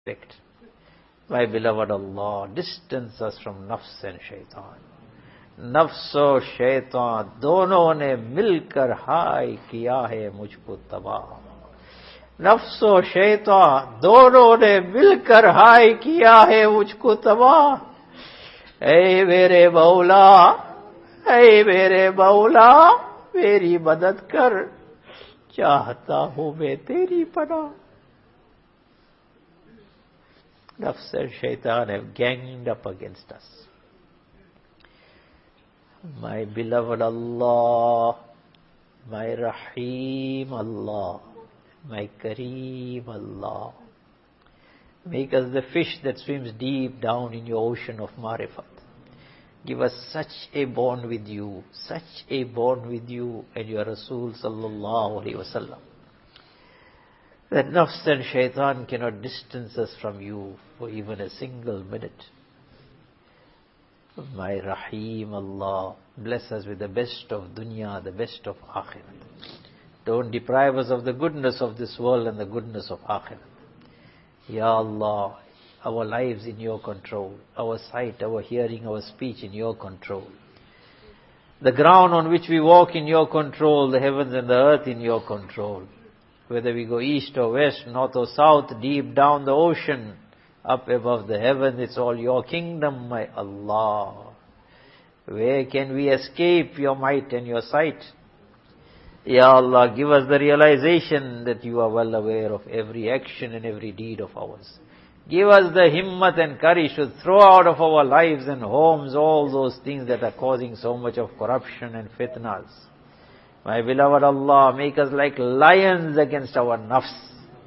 Correct. My beloved Allah, distance us from nafs and shaitan. नफ्स और शैतान दोनों ने मिलकर हाय किया है मुझको तबाह. नफ्स और शैतान दोनों ने मिलकर हाय किया है मुझको तबाह. ऐ मेरे मौला, ऐ मेरे मौला, मेरी मदद कर, चाहता हूं मैं तेरी पनाह. Nafs and shaitan have ganged up against us. My beloved Allah, my Rahim Allah, my Kareem Allah, make us the fish that swims deep down in your ocean of marifat. Give us such a bond with you, such a bond with you and your Rasul sallallahu alaihi wasallam, that nafs and shaitan cannot distance us from you for even a single minute. My Rahim Allah, bless us with the best of dunya, the best of akhirat. Don't deprive us of the goodness of this world and the goodness of akhirat. Ya Allah, our lives in your control, our sight, our hearing, our speech in your control. The ground on which we walk in your control, the heavens and the earth in your control. Whether we go east or west, north or south, deep down the ocean, up above the heavens, it's all your kingdom, my Allah. Where can we escape your might and your sight? Ya Allah, give us the realization that you are well aware of every action and every deed of ours. Give us the himmat and courage to throw out of our lives and homes all those things that are causing so much of corruption and fitnas. My beloved Allah, make us like lions against our nafs.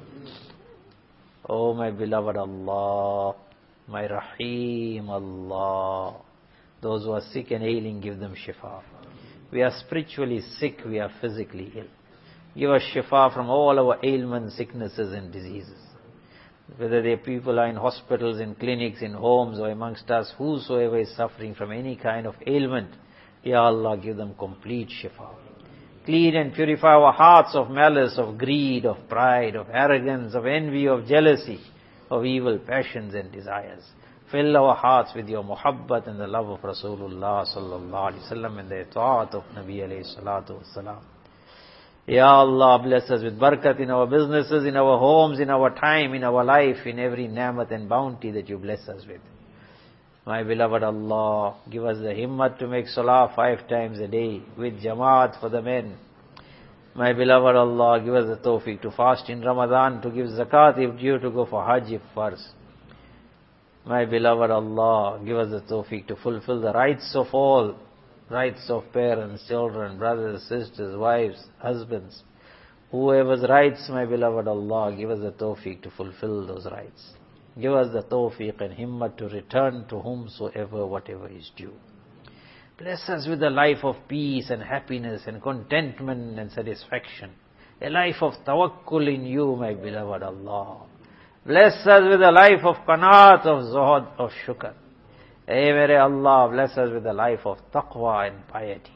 Oh my beloved Allah, my Rahim Allah, those who are sick and ailing, give them shifa. We are spiritually sick, we are physically ill. Give us shifa from all our ailments, sicknesses and diseases. Whether the people are in hospitals, in clinics, in homes or amongst us, whosoever is suffering from any kind of ailment, Ya Allah, give them complete shifa. Clean and purify our hearts of malice, of greed, of pride, of arrogance, of envy, of jealousy, of evil passions and desires. Fill our hearts with your muhabbat and the love of Rasulullah sallallahu alaihi wasallam and the ta'at of Nabi alayhi salatu wasalam. Ya Allah, bless us with barakat in our businesses, in our homes, in our time, in our life, in every ni'mat and bounty that you bless us with. My beloved Allah, give us the himmat to make salah 5 times a day with jamaat for the men. My beloved Allah, give us the tawfiq to fast in Ramadan, to give zakat if due, to go for hajj if farz. My beloved Allah, give us the tawfiq to fulfill the rights of all, rights of parents, children, brothers, sisters, wives, husbands. Whoever's rights, my beloved Allah, give us the tawfiq to fulfill those rights. Give us the tawfiq and himmat to return to whomsoever, whatever is due. Bless us with a life of peace and happiness and contentment and satisfaction. A life of tawakkul in you, my beloved Allah. Bless us with a life of qanaat, of zuhud, of shukr. Hey, mere Allah, bless us with a life of taqwa and piety.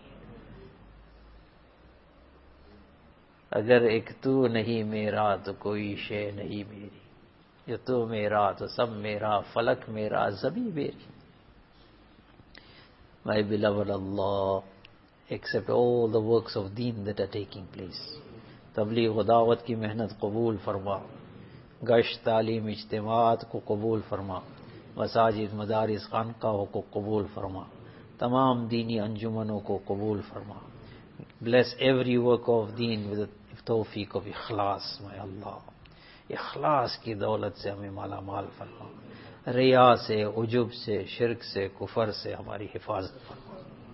Agar ek tu nahi mera, to koi shay nahi meri. Jo tu mera, to sab mera, falak mera, zabi meri. My beloved Allah, accept all the works of deen that are taking place. Tabligh wa da'wat ki mehnat qabul farma. Gasht, talim, ijtimaat ko qabul farma. Masajid, madaris, khanqaho ko qabul farma. Tamam dini anjumano ko qabul farma. Bless every work of deen with the tawfiq of ikhlas, my Allah. इखलास की दौलत से हमें माला माल फरमा. रिया से, उजुब से, शिर्क से, कुफर से हमारी हिफाजत फरमा.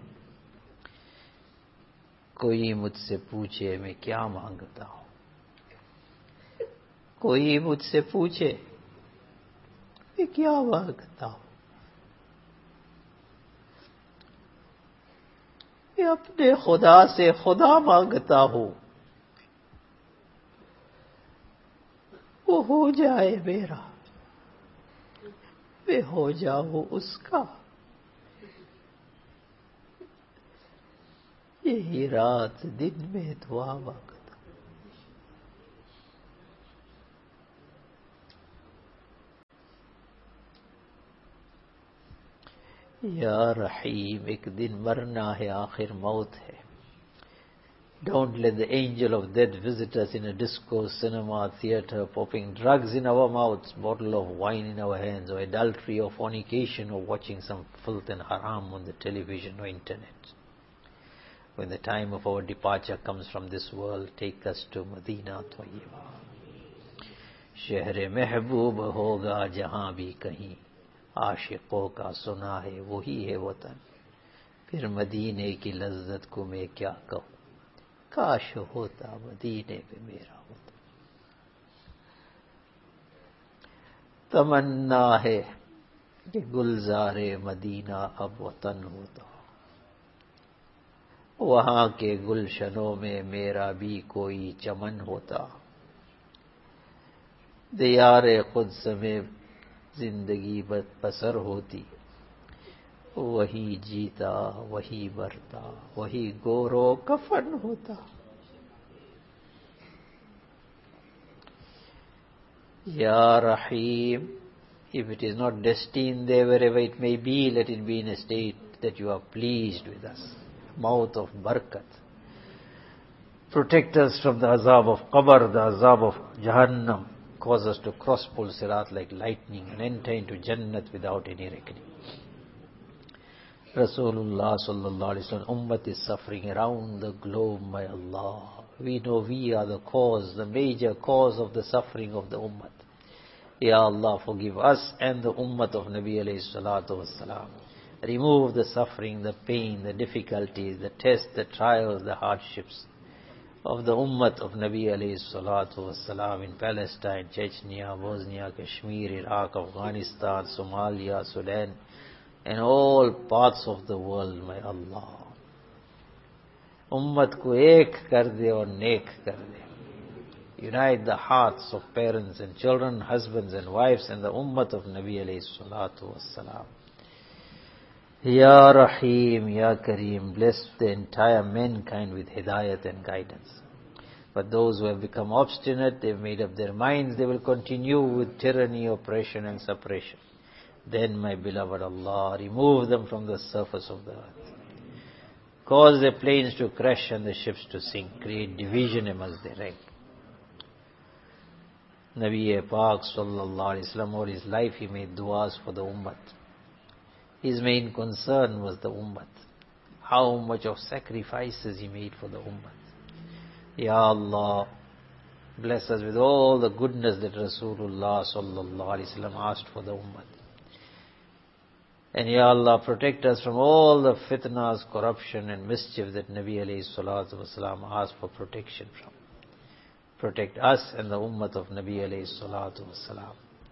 कोई मुझसे पूछे मैं क्या मांगता हूं, कोई मुझसे पूछे मैं क्या मांगता हूं. मैं अपने खुदा से खुदा मांगता हूं, वो हो जाए मेरा, मैं हो जाऊं उसका. यही रात दिन में दुआ मांगता. या रहीम, एक दिन मरना है, आखिर मौत है. Don't let the angel of death visit us in a disco, cinema, theatre, popping drugs in our mouths, bottle of wine in our hands, or adultery or fornication, or watching some filth and haram on the television or internet. When the time of our departure comes from this world, take us to Medina Tayyiba. शहर महबूब होगा जहां भी कहीं, आशिकों का सुना है वही है वतन. फिर मदीने की लज्जत को मैं क्या कहूं, काश होता मदीने पे मेरा वतन. तमन्ना है कि गुलजारे मदीना अब वतन होता, वहां के गुलशनों में मेरा भी कोई चमन होता. दियारे खुद में जिंदगी बसर होती, वही जीता वही मरता, वही गोरो कफन होता. या रहीम, if it is not destined there, wherever it may be, let it be in a state that you are pleased with us. Mouth of barakat. Protect us from the azab of qabr, the azab of Jahannam. Cause us to cross Pul Sirat like lightning and enter into Jannat without any reckoning. Rasulullah sallallahu alaihi wasallam, Ummah is suffering around the globe, my Allah. We know we are the cause, the major cause of the suffering of the Ummah. Ya Allah, forgive us and the Ummah of Nabi alayhi salatu wassalam. Remove the suffering, the pain, the difficulties, the tests, the trials, the hardships of the Ummah of Nabi alayhi salatu wassalam in Palestine, Chechnya, Bosnia, Kashmir, Iraq, Afghanistan, Somalia, Sudan, and all parts of the world, my Allah. Ummah ko ek kar de aur neek kar de. Unite the hearts of parents and children, husbands and wives, and the Ummah of Nabi alayhi salatu wassalam. Ya Rahim, Ya Kareem, bless the entire mankind with hidayat and guidance. But those who have become obstinate, they've made up their minds, they will continue with tyranny, oppression and suppression. Then, my beloved Allah, remove them from the surface of the earth. Cause their planes to crash and the ships to sink. Create division amongst their rank. Nabi Pak sallallahu alaihi wasallam, all his life he made du'as for the Ummah. His main concern was the Ummah. How much of sacrifices he made for the Ummah. Ya Allah, bless us with all the goodness that Rasulullah sallallahu alaihi wasallam asked for the Ummah. And Ya Allah, protect us from all the fitnas, corruption and mischief that Nabi alayhi salatu wasalam asked for protection from. Protect us and the Ummah of Nabi alayhi salatu wasalam.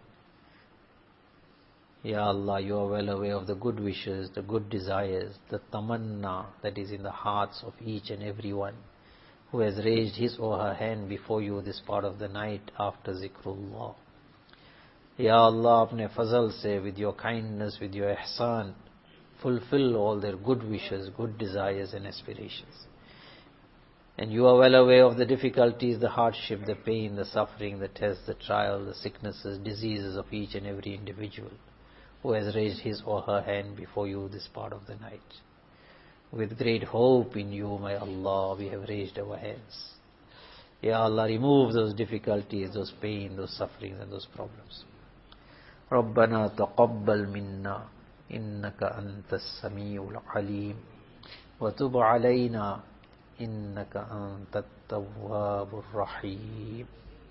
Ya Allah, you are well aware of the good wishes, the good desires, the tamanna that is in the hearts of each and every one who has raised his or her hand before you this part of the night after zikrullah. Ya Allah, apne fazal se, with your kindness, with your ihsan, fulfill all their good wishes, good desires and aspirations. And you are well aware of the difficulties, the hardship, the pain, the suffering, the tests, the trial, the sicknesses, diseases of each and every individual who has raised his or her hand before you this part of the night. With great hope in you, my Allah, we have raised our hands. Ya Allah, remove those difficulties, those pain, those sufferings and those problems. ربنا تقبل منا إنك أنت السميع العليم وتب علينا إنك أنت التواب الرحيم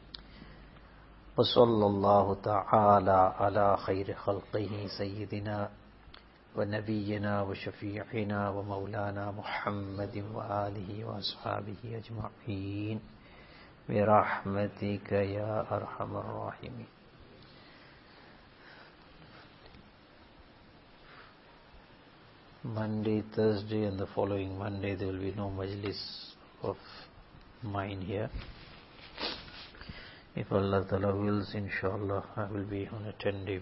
وصلى الله تعالى على خير خلقه سيدنا ونبينا وشفيعنا ومولانا محمد وآله وأصحابه أجمعين برحمتك يا أرحم الراحمين. Monday, Thursday and the following Monday there will be no majlis of mine here. If Allah Ta'ala wills, inshallah, I will be on a 10-day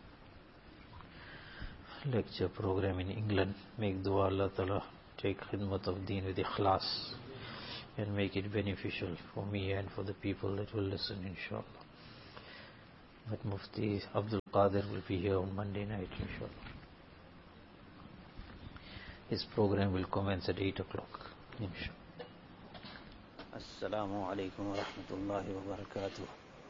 lecture program in England. Make dua Allah Ta'ala take khidmat of deen with ikhlas and make it beneficial for me and for the people that will listen, inshallah. But Mufti Abdul Qadir will be here on Monday night, inshallah. His program will commence at 8 o'clock. Inshallah. Assalamu alaikum wa rahmatullahi wa barakatuh.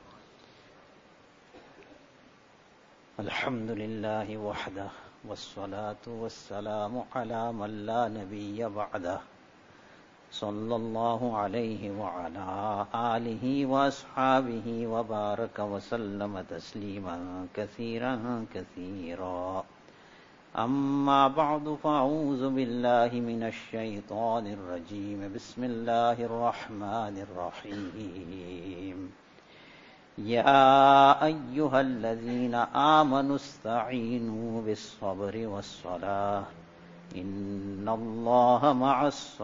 Alhamdulillahi wahdah, wassalatu wassalamu ala man la nabiyya ba'dah. Sallallahu alayhi wa ala alihi wa ashabihi wa baraka wa sallama tasliman kathiran kathira. أما بعد فأعوذ بالله من الشيطان الرجيم بسم الله الرحمن الرحيم يا أيها الذين آمنوا استعينوا بالصبر والصلاة إن الله مع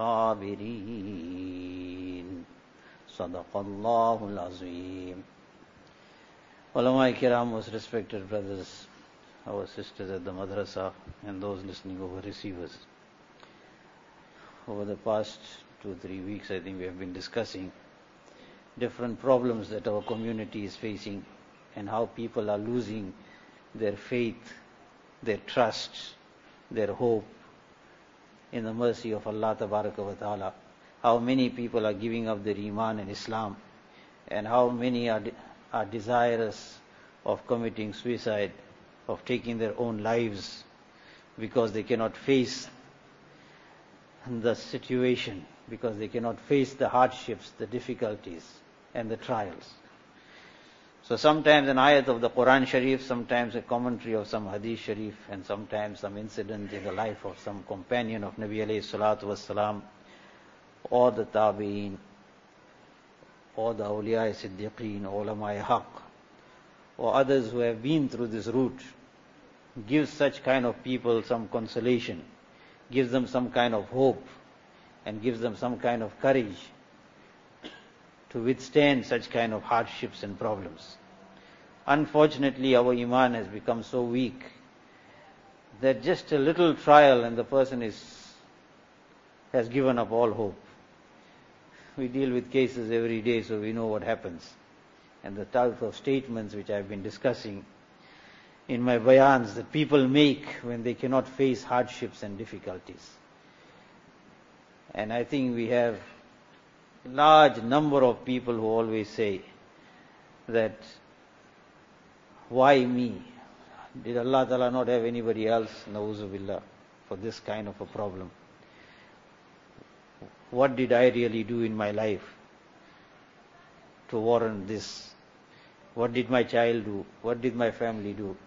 الصابرين صدق الله العظيم. Ulama Kiram, most respected brothers, our sisters at the madrasa, and those listening over receivers. Over the past 2-3 weeks, I think we have been discussing different problems that our community is facing and how people are losing their faith, their trust, their hope in the mercy of Allah Tabaraka wa Ta'ala. How many people are giving up their Iman and Islam, and how many are desirous of committing suicide, of taking their own lives because they cannot face the situation, because they cannot face the hardships, the difficulties and the trials. So sometimes an ayat of the Quran Sharif, sometimes a commentary of some Hadith Sharif, and sometimes some incident in the life of some companion of Nabi alayhi salatu wassalam, or the Tabi'een, or the Awliya Siddiqeen, Ulama Haq, or others who have been through this route, gives such kind of people some consolation, gives them some kind of hope, and gives them some kind of courage to withstand such kind of hardships and problems. Unfortunately, our Iman has become so weak that just a little trial and the person has given up all hope. We deal with cases every day, so we know what happens. And the type of statements which I have been discussing in my bayans that people make when they cannot face hardships and difficulties. And I think we have a large number of people who always say that, why me? Did Allah Ta'ala not have anybody else, na'uzu billah, for this kind of a problem? What did I really do in my life to warrant this? What did my child do? What did my family do?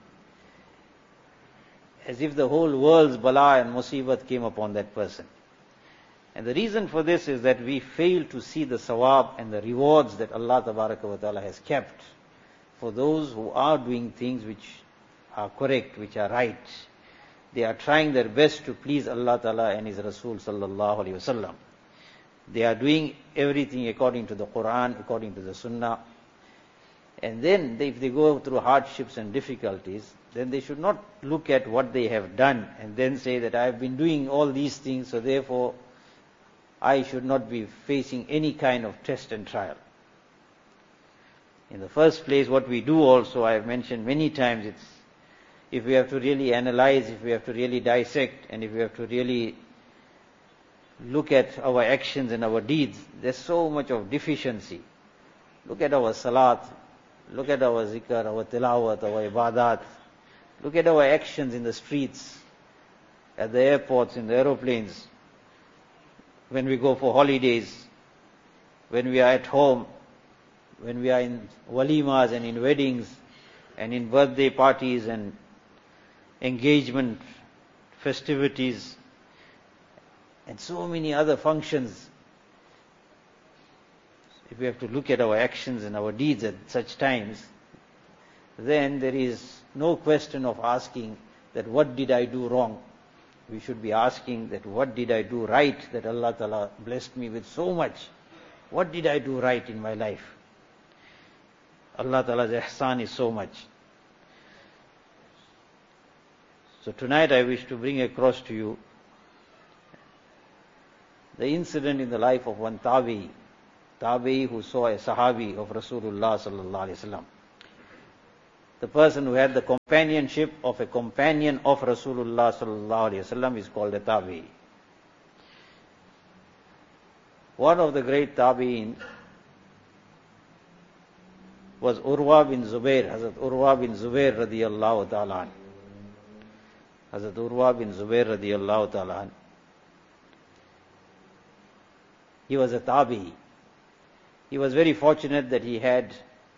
As if the whole world's bala and musibat came upon that person. And the reason for this is that we fail to see the sawab and the rewards that Allah Tabaraka wa Ta'ala has kept for those who are doing things which are correct, which are right. They are trying their best to please Allah Ta'ala and His Rasul Sallallahu Alaihi Wasallam. They are doing everything according to the Quran, according to the Sunnah. And then if they go through hardships and difficulties, then they should not look at what they have done and then say that I have been doing all these things, so therefore I should not be facing any kind of test and trial. In the first place, what we do also, I have mentioned many times, it's if we have to really analyze, if we have to really dissect, and if we have to really look at our actions and our deeds, there's so much of deficiency. Look at our salat, look at our zikr, our tilawat, our ibadat. Look at our actions in the streets, at the airports, in the aeroplanes, when we go for holidays, when we are at home, when we are in walimas and in weddings, and in birthday parties and engagement festivities, and so many other functions. If we have to look at our actions and our deeds at such times, then there is no question of asking that what did I do wrong. We should be asking that what did I do right that Allah Ta'ala blessed me with so much. What did I do right in my life? Allah Ta'ala's ihsan is so much. So tonight I wish to bring across to you the incident in the life of one Tabi'i who saw a Sahabi of Rasulullah sallallahu alaihi wasallam. The person who had the companionship of a companion of Rasulullah sallallahu alaihi wasallam is called a Tabi'i. One of the great tabi'in was Urwa bin Zubair, Hazrat Urwa bin Zubair radiyallahu ta'ala an. Hazrat Urwa bin Zubair radiyallahu ta'ala an. He was a tabi'i. He was very fortunate that he had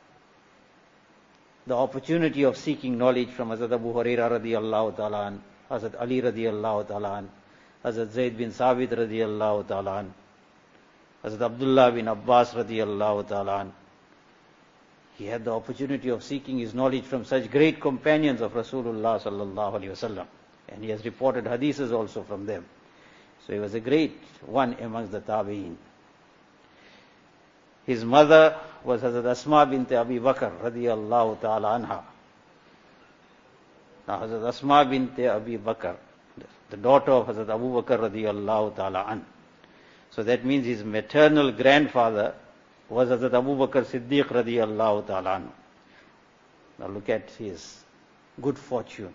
the opportunity of seeking knowledge from Hazrat Abu Hurairah radiyallahu ta'ala an, Hazrat Ali radiyallahu ta'ala an, Hazrat Zayd bin Sabit radiyallahu ta'ala an, Hazrat Abdullah bin Abbas radiyallahu ta'ala an. He had the opportunity of seeking his knowledge from such great companions of Rasulullah sallallahu alaihi wasallam, and he has reported hadiths also from them. So he was a great one amongst the tabi'in. His mother was Hazrat Asma bint Abi Bakr radiyallahu ta'ala anha. Now Hazrat Asma bint Abi Bakr, the daughter of Hazrat Abu Bakr radiyallahu ta'ala an. So that means his maternal grandfather was Hazrat Abu Bakr Siddiq radiyallahu ta'ala anhu. Now look at his good fortune.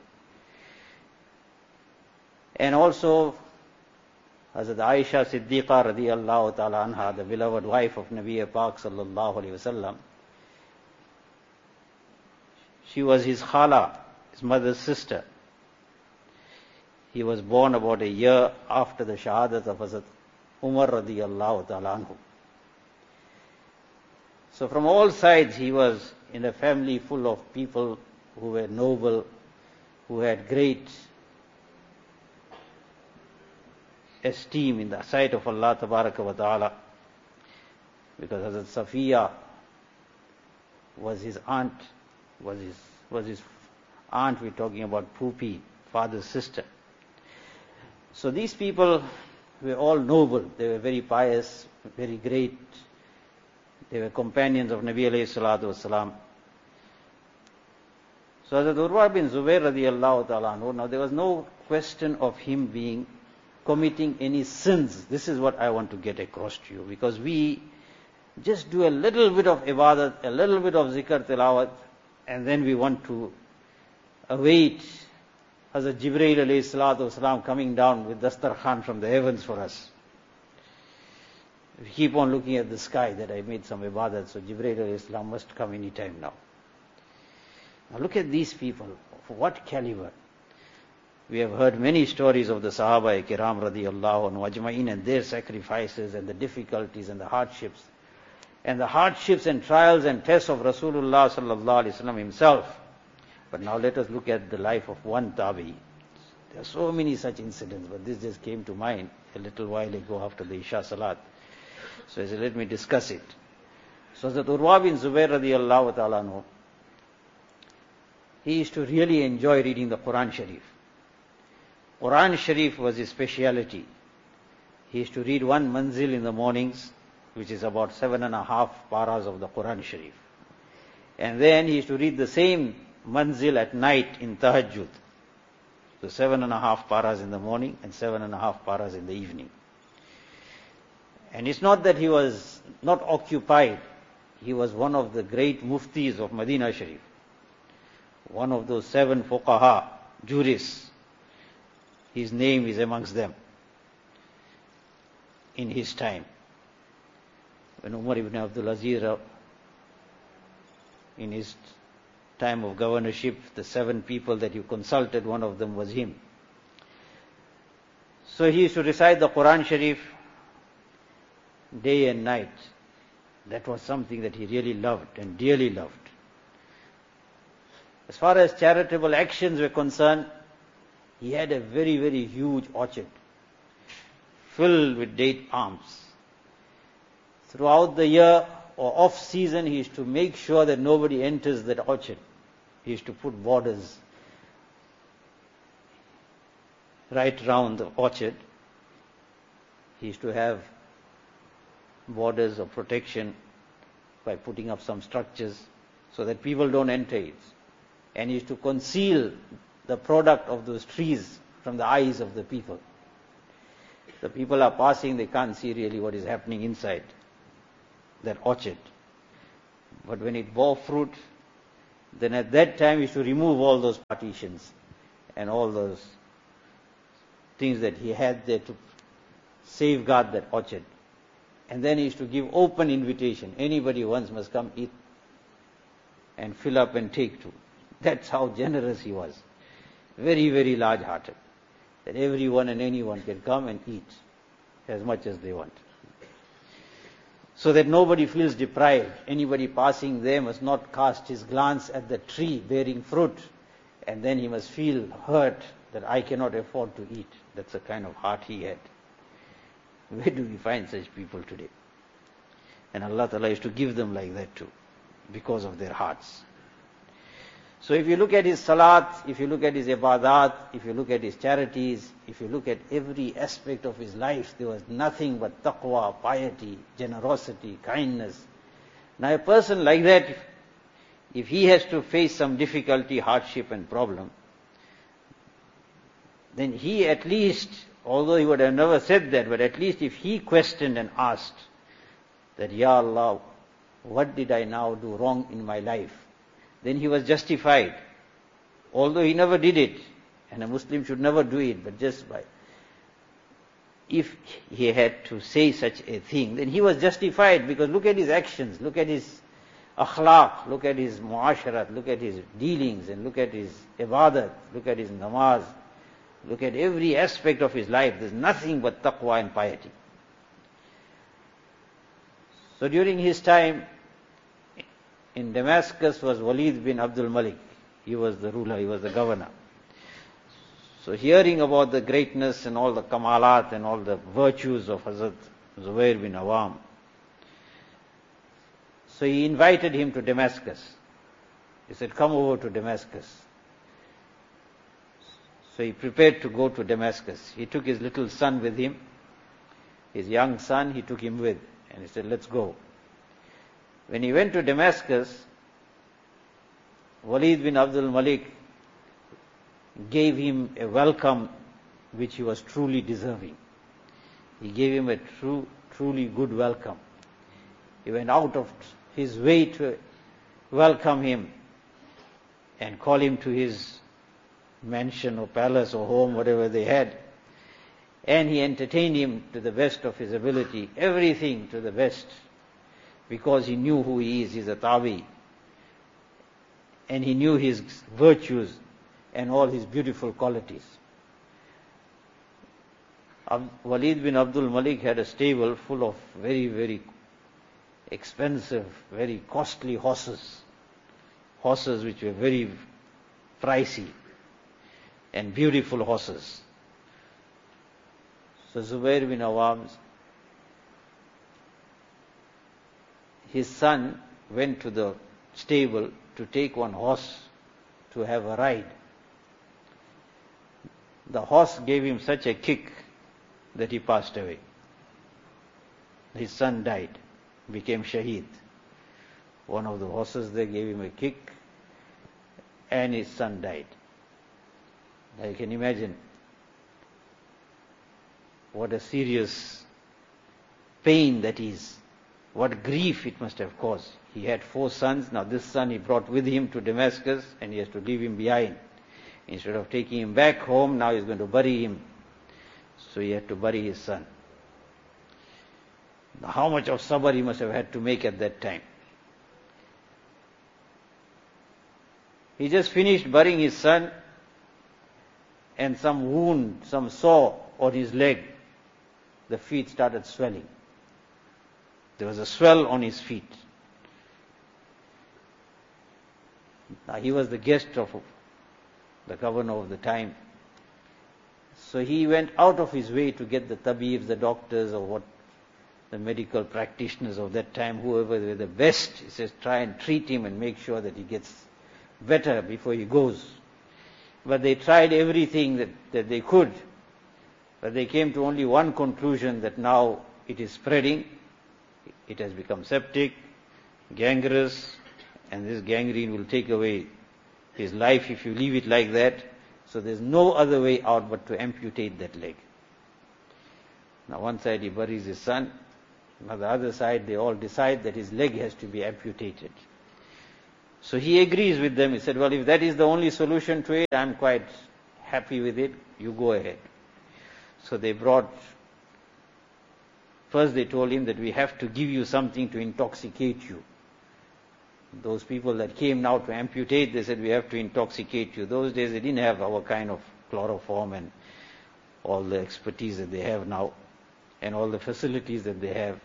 And also Hazrat Aisha Siddiqa radiyallahu ta'ala anha, the beloved wife of Nabi Pak sallallahu alayhi wasallam. She was his khala, his mother's sister. He was born about a year after the shahadat of Hazrat Umar radiyallahu ta'ala anhu. So from all sides he was in a family full of people who were noble, who had great esteem in the sight of Allah Tabaraka wa Ta'ala, because Hazrat Safiya was his aunt, was his aunt, we're talking about Phupi, father's sister. So these people were all noble, they were very pious, very great, they were companions of Nabi alayhi salatu wasalam. So Hazrat Urwa bin Zubair radiyallahu ta'ala anhu, now there was no question of him committing any sins. This is what I want to get across to you, because we just do a little bit of ibadat, a little bit of zikr tilawat, and then we want to await Hazrat Jibreel alayhi salatu wasalam coming down with Dastarkhan from the heavens for us. We keep on looking at the sky that I made some ibadat, so Jibreel alayhi salam must come any time now. Now look at these people, of what caliber. We have heard many stories of the Sahaba Kiram radiyallahu anhu ajma'in and their sacrifices and the difficulties and the hardships. And the hardships and trials and tests of Rasulullah sallallahu alaihi wasallam himself. But now let us look at the life of one tabi. There are so many such incidents, but this just came to mind a little while ago after the Isha Salat. So I said, let me discuss it. So Hazrat Urwa bin Zubair radiyallahu ta'ala anhu, he used to really enjoy reading the Quran Sharif. Quran Sharif was his speciality. He used to read one manzil in the mornings, which is about 7.5 paras of the Quran Sharif. And then he used to read the same manzil at night in tahajjud. So 7.5 paras in the morning and 7.5 paras in the evening. And it's not that he was not occupied. He was one of the great muftis of Medina Sharif. One of those 7 fuqaha, jurists. His name is amongst them in his time. When Umar ibn Abdul Aziz, in his time of governorship, the 7 people that he consulted, one of them was him. So he used to recite the Quran Sharif day and night. That was something that he really loved and dearly loved. As far as charitable actions were concerned, he had a very, very huge orchard filled with date palms. Throughout the year or off season, he used to make sure that nobody enters that orchard. He used to put borders right round the orchard. He used to have borders of protection by putting up some structures so that people don't enter it. And he used to conceal the product of those trees from the eyes of the people. The people are passing, they can't see really what is happening inside that orchard. But when it bore fruit, then at that time he used to remove all those partitions and all those things that he had there to safeguard that orchard. And then he used to give open invitation. Anybody wants must come eat and fill up and take too. That's how generous he was. Very, very large-hearted. That everyone and anyone can come and eat as much as they want. So that nobody feels deprived. Anybody passing there must not cast his glance at the tree bearing fruit, and then he must feel hurt that I cannot afford to eat. That's the kind of heart he had. Where do we find such people today? And Allah Ta'ala used to give them like that too, because of their hearts. So if you look at his salat, if you look at his ibadat, if you look at his charities, if you look at every aspect of his life, there was nothing but taqwa, piety, generosity, kindness. Now a person like that, if he has to face some difficulty, hardship and problem, then he at least, although he would have never said that, but at least if he questioned and asked that, Ya Allah, what did I now do wrong in my life? Then he was justified. Although he never did it, and a Muslim should never do it, but just by, if he had to say such a thing, then he was justified, because look at his actions, look at his akhlaq, look at his muasharat, look at his dealings, and look at his ibadat, look at his namaz, look at every aspect of his life. There's nothing but taqwa and piety. So during his time in Damascus was Walid bin Abdul Malik. He was the ruler, he was the governor. So hearing about the greatness and all the kamalat and all the virtues of Hazrat Zubair bin Awam, so he invited him to Damascus. He said, come over to Damascus. So he prepared to go to Damascus. He took his little son with him, his young son, he took him with, and he said, let's go. When he went to Damascus, Walid bin Abdul Malik gave him a welcome which he was truly deserving. He gave him a truly good welcome. He went out of his way to welcome him and call him to his mansion or palace or home, whatever they had. And he entertained him to the best of his ability, everything to the best, because he knew who he is. He's a tabi. And he knew his virtues and all his beautiful qualities. Walid bin Abdul Malik had a stable full of very, very expensive, very costly horses. Horses which were very pricey and beautiful horses. So Zubair bin Awam, his son went to the stable to take one horse to have a ride. The horse gave him such a kick that he passed away. His son died, became shaheed. One of the horses there gave him a kick and his son died. Now you can imagine what a serious pain that is. What grief it must have caused. He had 4 sons. Now this son he brought with him to Damascus and he has to leave him behind. Instead of taking him back home, now he's going to bury him. So he had to bury his son. Now how much of sabr he must have had to make at that time. He just finished burying his son and some wound, some sore on his leg. The feet started swelling. There was a swell on his feet. Now he was the guest of the governor of the time. So he went out of his way to get the tabibs, the doctors, or what the medical practitioners of that time, whoever were the best. He says, try and treat him and make sure that he gets better before he goes. But they tried everything that they could. But they came to only one conclusion, that now it is spreading. It has become septic, gangrenous, and this gangrene will take away his life if you leave it like that. So there's no other way out but to amputate that leg. Now one side he buries his son, on the other side they all decide that his leg has to be amputated. So he agrees with them. He said, well, if that is the only solution to it, I'm quite happy with it. You go ahead. So they brought First they told him that we have to give you something to intoxicate you. Those people that came now to amputate, they said we have to intoxicate you. Those days they didn't have our kind of chloroform and all the expertise that they have now and all the facilities that they have.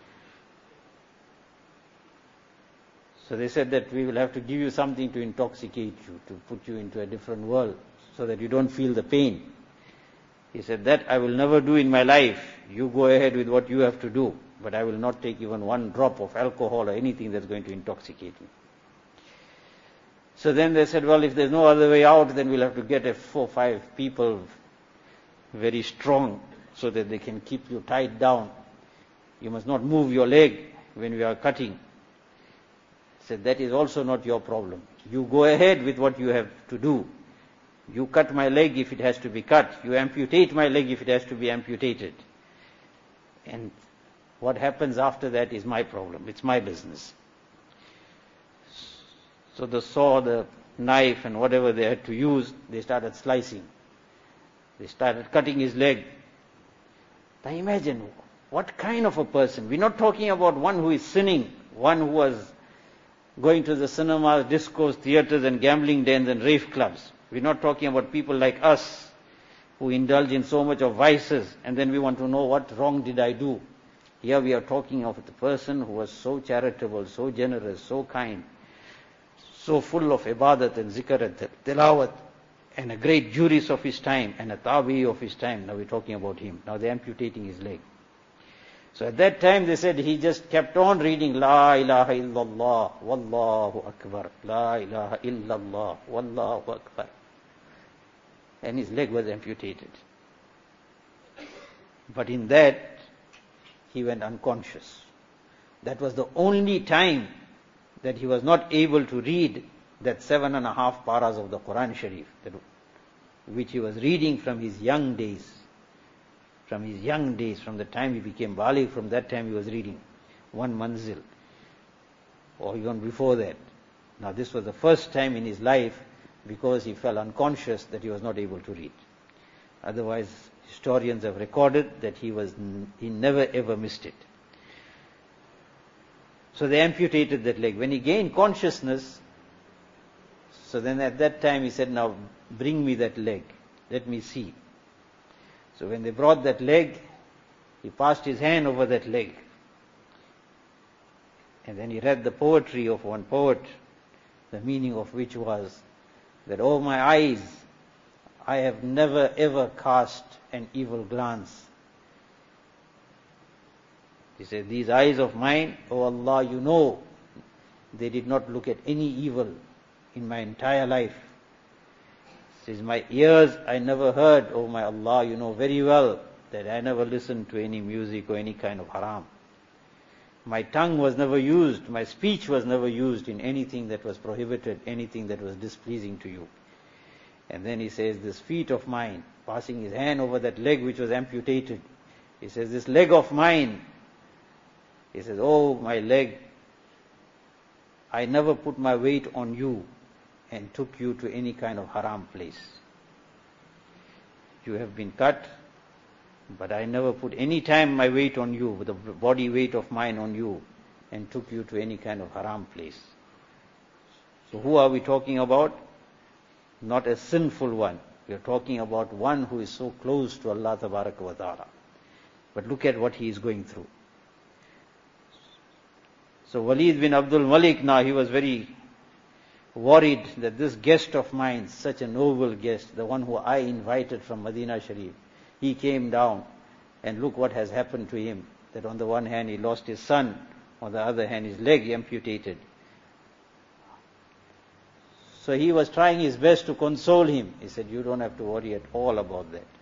So they said that we will have to give you something to intoxicate you, to put you into a different world so that you don't feel the pain. He said, that I will never do in my life. You go ahead with what you have to do, but I will not take even one drop of alcohol or anything that's going to intoxicate me. So then they said, well, if there's no other way out, then we'll have to get 4 or 5 people very strong so that they can keep you tied down. You must not move your leg when we are cutting. Said, that is also not your problem. You go ahead with what you have to do. You cut my leg if it has to be cut. You amputate my leg if it has to be amputated. And what happens after that is my problem. It's my business. So the saw, the knife and whatever they had to use, they started slicing. They started cutting his leg. Now imagine, what kind of a person? We're not talking about one who is sinning, one who was going to the cinemas, discos, theaters and gambling dens and rave clubs. We're not talking about people like us who indulge in so much of vices and then we want to know what wrong did I do. Here we are talking of the person who was so charitable, so generous, so kind, so full of ibadat and zikr and tilawat, and a great jurist of his time and a tabi of his time. Now we're talking about him. Now they're amputating his leg. So at that time they said he just kept on reading La ilaha illallah, Wallahu Akbar, La ilaha illallah, Wallahu Akbar. And his leg was amputated. But in that, he went unconscious. That was the only time that he was not able to read that 7.5 paras of the Quran Sharif, which he was reading from his young days. From his young days, from the time he became baligh, from that time he was reading 1 manzil, or even before that. Now this was the first time in his life, because he fell unconscious, that he was not able to read. Otherwise, historians have recorded that he never ever missed it. So they amputated that leg. When he gained consciousness, so then at that time he said, now bring me that leg, let me see. So when they brought that leg, he passed his hand over that leg. And then he read the poetry of one poet, the meaning of which was that, oh my eyes, I have never ever cast an evil glance. He said, these eyes of mine, oh Allah, you know, they did not look at any evil in my entire life. He says, my ears, I never heard, oh my Allah, you know very well that I never listened to any music or any kind of haram. My tongue was never used, my speech was never used in anything that was prohibited, anything that was displeasing to you. And then he says, this feet of mine, passing his hand over that leg which was amputated. He says, this leg of mine, he says, oh my leg, I never put my weight on you and took you to any kind of haram place. You have been cut, but I never put any time my weight on you, the body weight of mine on you, and took you to any kind of haram place. So who are we talking about? Not a sinful one. We are talking about one who is so close to Allah Tabaraka wa Ta'ala. But look at what he is going through. So Walid bin Abdul Malik, now he was very worried that this guest of mine, such a noble guest, the one who I invited from Medina Sharif, he came down, and look what has happened to him. That on the one hand he lost his son, on the other hand his leg amputated. So he was trying his best to console him. He said, you don't have to worry at all about that.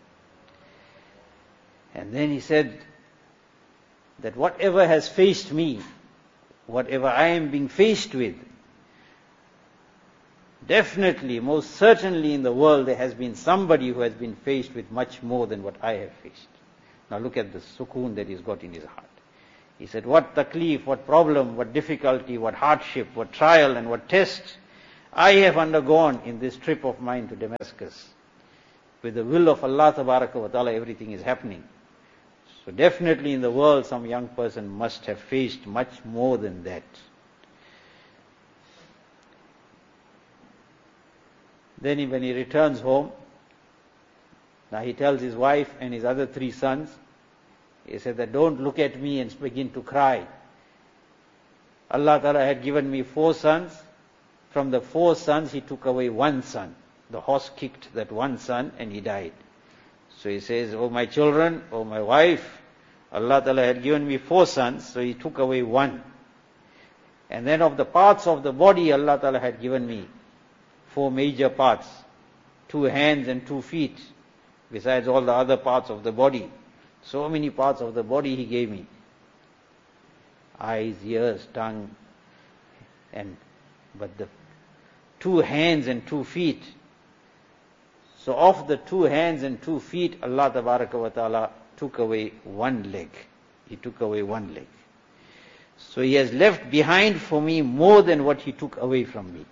And then he said that whatever has faced me, whatever I am being faced with, definitely, most certainly in the world there has been somebody who has been faced with much more than what I have faced. Now look at the sukoon that he's got in his heart. He said, what taklif, what problem, what difficulty, what hardship, what trial and what test I have undergone in this trip of mine to Damascus. With the will of Allah Tabaraka wa Ta'ala, everything is happening. So definitely in the world some young person must have faced much more than that. Then when he returns home, now he tells his wife and his other 3 sons, he said that don't look at me and begin to cry. Allah Ta'ala had given me 4 sons. From the 4 sons he took away 1 son. The horse kicked that 1 son and he died. So he says, oh my children, oh my wife, Allah Ta'ala had given me 4 sons, so he took away 1. And then of the parts of the body, Allah Ta'ala had given me 4 major parts, 2 hands and 2 feet, besides all the other parts of the body. So many parts of the body he gave me. Eyes, ears, tongue, but the 2 hands and 2 feet. So of the 2 hands and 2 feet, Allah Tabaraka wa Ta'ala took away 1 leg. He took away 1 leg. So he has left behind for me more than what he took away from me.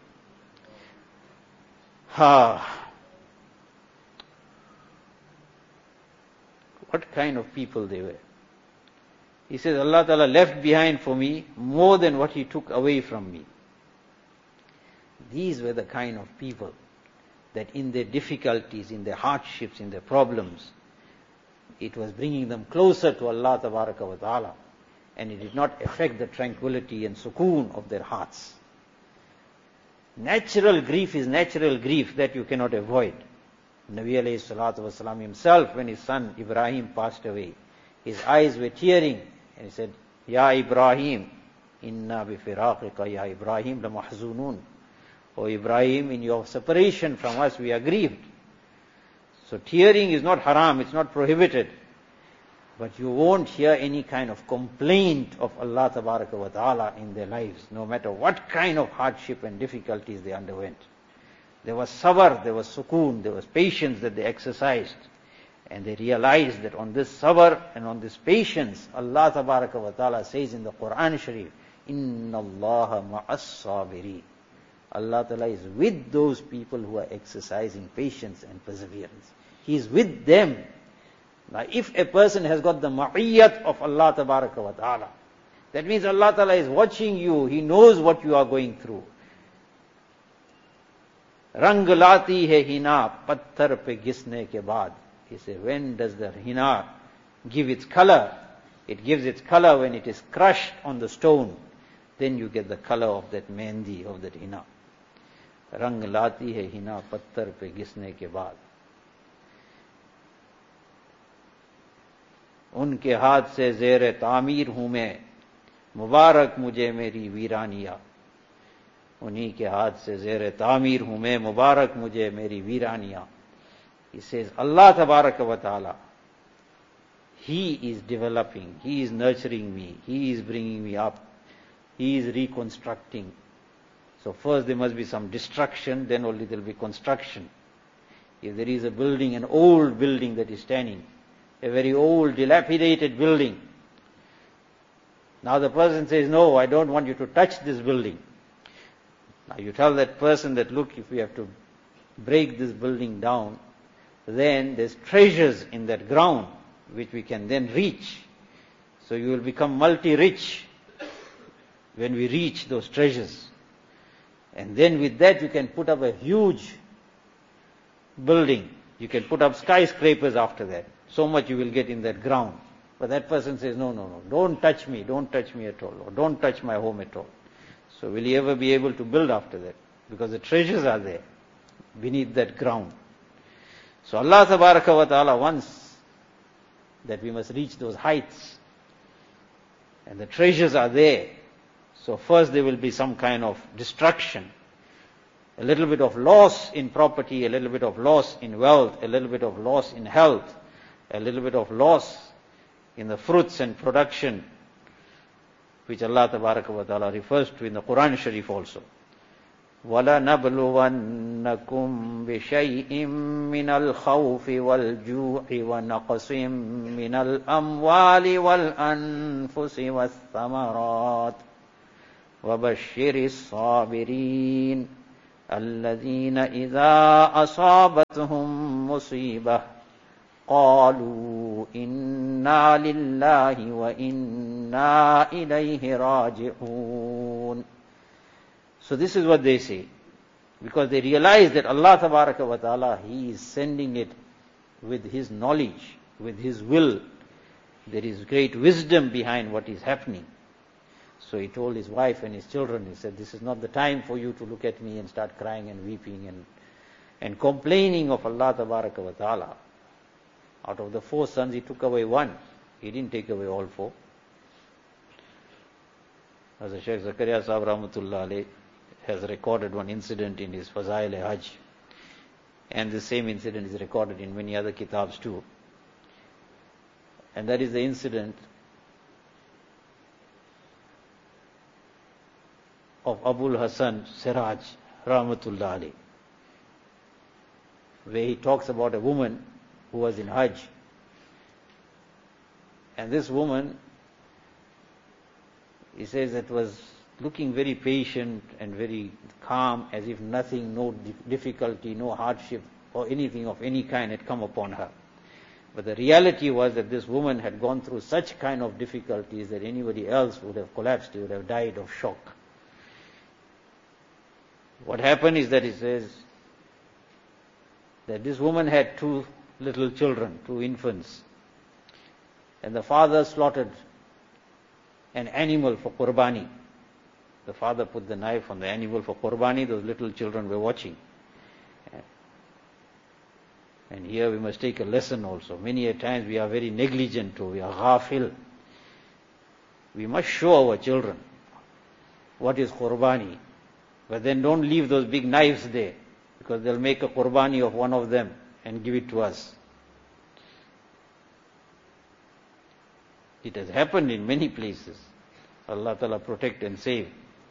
What kind of people they were. He says, Allah Ta'ala left behind for me more than what he took away from me. These were the kind of people that in their difficulties, in their hardships, in their problems, it was bringing them closer to Allah Tabaraka wa Ta'ala, and it did not affect the tranquility and sukoon of their hearts. Natural grief is natural grief that you cannot avoid. Nabi alayhi salatu wasalam himself, when his son Ibrahim passed away, his eyes were tearing, and he said, Ya Ibrahim, inna bifiraqika ya Ibrahim la mahzunun. O Ibrahim, in your separation from us we are grieved. So tearing is not haram, it's not prohibited. But you won't hear any kind of complaint of Allah Tabaraka wa Ta'ala in their lives, no matter what kind of hardship and difficulties they underwent. There was sabr, there was sukoon, there was patience that they exercised. And they realized that on this sabr and on this patience, Allah Tabaraka wa Ta'ala says in the Quran Sharif, Inna Allaha ma'as sabiri. Allah Ta'ala is with those people who are exercising patience and perseverance. He is with them. Now if a person has got the ma'iyyat of Allah Tabaraka wa Ta'ala, that means Allah Ta'ala is watching you, He knows what you are going through. Rang lati hai hina patthar pe gisne ke baad. He said, when does the hina give its color? It gives its color when it is crushed on the stone. Then you get the color of that mehndi, of that hina. Rang lati hai hina patthar pe gisne ke baad. उनके हाथ से ज़ेर तामीर हूँ मैं, मुबारक मुझे मेरी वीरानिया. उन्हीं के हाथ से ज़ेर तामीर हूँ मैं, मुबारक मुझे मेरी वीरानिया. He says, Allah Tabaraka wa Ta'ala, He is developing, He is nurturing me, He is bringing me up, He is reconstructing. So first there must be some destruction, then only there will be construction. If there is a building, an old building that is standing, a very old, dilapidated building. Now the person says, no, I don't want you to touch this building. Now you tell that person that, look, if we have to break this building down, then there's treasures in that ground which we can then reach. So you will become multi-rich when we reach those treasures. And then with that you can put up a huge building. You can put up skyscrapers after that. So much you will get in that ground. But that person says, no, don't touch me at all, or don't touch my home at all. So will he ever be able to build after that? Because the treasures are there, beneath that ground. So Allah Tabaraka wa Ta'ala wants that we must reach those heights. And the treasures are there. So first there will be some kind of destruction. A little bit of loss in property, a little bit of loss in wealth, a little bit of loss in health, a little bit of loss in the fruits and production, which Allah Tabaraka wa Ta'ala refers to in the Quran Sharif also. وَلَنَبْلُوَنَّكُمْ بِشَيْءٍ مِّنَ الْخَوْفِ وَالْجُوعِ وَنَقْصٍ مِّنَ الْأَمْوَالِ وَالْأَنفُسِ وَالثَّمَرَاتِ وَبَشِّرِ الصَّابِرِينَ الَّذِينَ إِذَا أَصَابَتْهُم مُّصِيبَةٌ قالوا إنا لله وإنا إليه راجعون. So this is what they say, because they realize that Allah Tabaraka wa Ta'ala, He is sending it with His knowledge, with His will. There is great wisdom behind what is happening. So he told his wife and his children, he said, this is not the time for you to look at me and start crying and weeping and complaining of Allah Tabaraka wa Ta'ala. Out of the 4 sons, He took away 1. He didn't take away all 4. As Shaykh Zakaria Sahib Rahmatullah Alayh has recorded one incident in his Fazail-e-Hajj, and the same incident is recorded in many other kitabs too. And that is the incident of Abul Hasan Siraj Rahmatullah Alayh, where he talks about a woman who was in Hajj. And this woman, he says, that was looking very patient and very calm, as if nothing, no difficulty, no hardship or anything of any kind had come upon her. But the reality was that this woman had gone through such kind of difficulties that anybody else would have collapsed, he would have died of shock. What happened is that he says that this woman had 2 little children, 2 infants, and the father slaughtered an animal for qurbani. The father put the knife on the animal for qurbani, those little children were watching. And here we must take a lesson also. Many a times we are very negligent too, we are ghafil. We must show our children what is qurbani. But then don't leave those big knives there, because they'll make a qurbani of one of them and give it to us. It has happened in many places. Allah Ta'ala protect and save.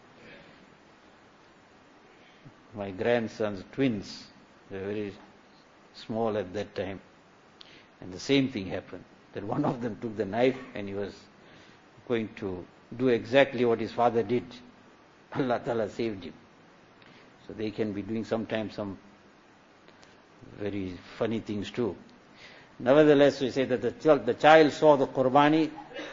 My grandson's twins, they were very small at that time, and the same thing happened, that one of them took the knife and he was going to do exactly what his father did. Allah Ta'ala saved him. So they can be doing sometimes some very funny things too. Nevertheless, we say that the child saw the qurbani.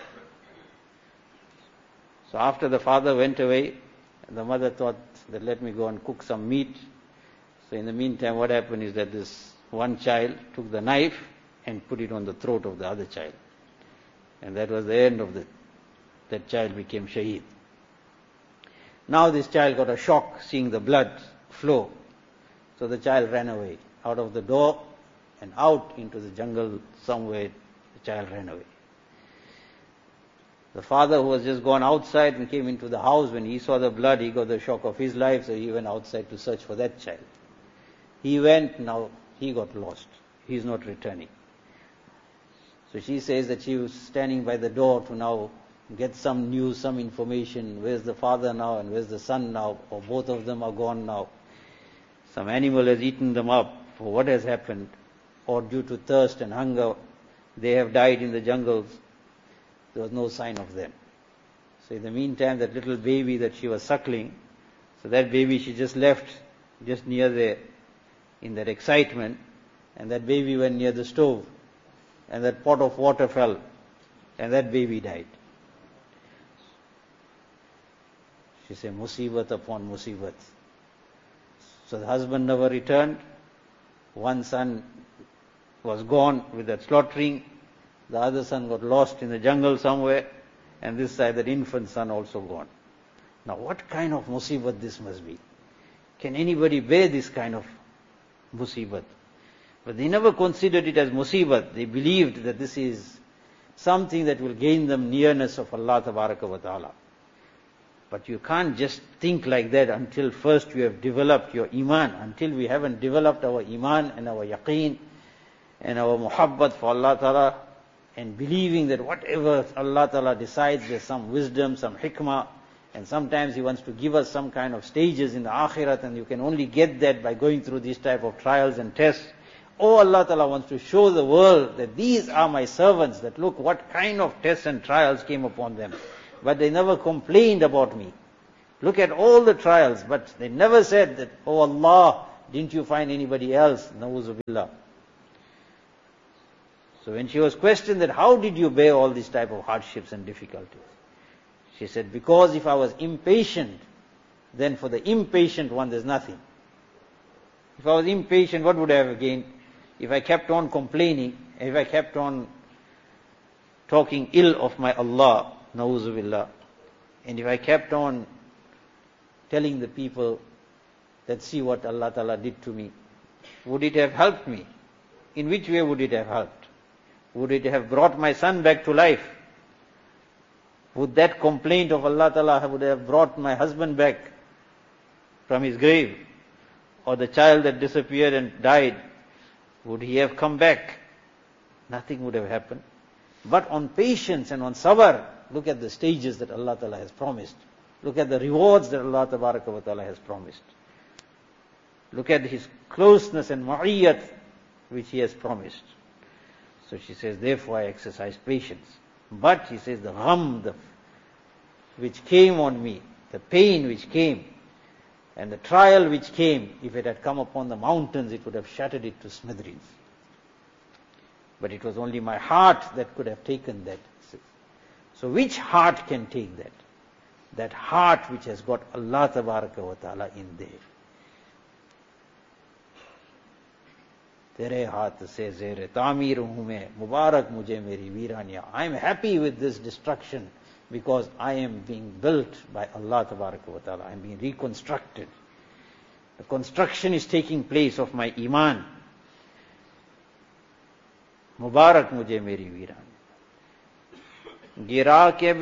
So after the father went away, the mother thought that let me go and cook some meat. So in the meantime, what happened is that this one child took the knife and put it on the throat of the other child. And that was the end of that child became shaheed. Now this child got a shock seeing the blood flow. So the child ran away out of the door and out into the jungle somewhere. The child ran away. The father, who was just gone outside and came into the house, when he saw the blood, he got the shock of his life, so he went outside to search for that child. He went, now he got lost. He's not returning. So she says that she was standing by the door to now get some news, some information. Where's the father now and where's the son now? Or both of them are gone now. Some animal has eaten them up. For what has happened? Or due to thirst and hunger, they have died in the jungles. There was no sign of them. So in the meantime, that little baby that she was suckling, so that baby she just left just near there in that excitement, and that baby went near the stove, and that pot of water fell, and that baby died. She said, musibat upon musibat. So the husband never returned. One son was gone with that slaughtering. The other son got lost in the jungle somewhere. And this side, that infant son also gone. Now what kind of musibat this must be? Can anybody bear this kind of musibat? But they never considered it as musibat. They believed that this is something that will gain them nearness of Allah Tabaraka wa Ta'ala. But you can't just think like that until first you have developed your iman. Until we haven't developed our iman and our yaqeen and our muhabbat for Allah Ta'ala, and believing that whatever Allah Ta'ala decides, there's some wisdom, some hikmah, and sometimes He wants to give us some kind of stages in the akhirat, and you can only get that by going through these type of trials and tests. Oh, Allah Ta'ala wants to show the world that these are my servants, that look what kind of tests and trials came upon them. But they never complained about me. Look at all the trials, but they never said that, oh Allah, didn't you find anybody else? Na'uzu billah. So when she was questioned that how did you bear all these type of hardships and difficulties? She said, because if I was impatient, then for the impatient one there's nothing. If I was impatient, what would I have gained? If I kept on complaining, if I kept on talking ill of my Allah, na'uzu billah, and if I kept on telling the people that see what Allah Ta'ala did to me, would it have helped me? In which way would it have helped? Would it have brought my son back to life? Would that complaint of Allah Ta'ala would have brought my husband back from his grave? Or the child that disappeared and died, would he have come back? Nothing would have happened. But on patience and on sabr, look at the stages that Allah Ta'ala has promised. Look at the rewards that Allah Ta'ala has promised. Look at His closeness and ma'iyyat which He has promised. So she says, therefore I exercise patience. But he says, the gham which came on me, the pain which came, and the trial which came, if it had come upon the mountains, it would have shattered it to smithereens. But it was only my heart that could have taken that. So which heart can take that? That heart which has got Allah Tabaraka wa Ta'ala in there. Tere haath se zere ta'mir hu main, mubarak mujhe meri veeraniya. I am happy with this destruction because I am being built by Allah Tabaraka wa Ta'ala. I am being reconstructed. The construction is taking place of my iman. Mubarak mujhe meri veeraniya. Gira ke